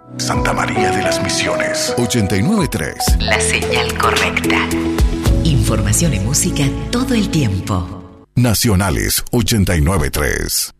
Santa María de las Misiones. 89.3. La señal correcta. Información y música todo el tiempo. Nacionales 89.3.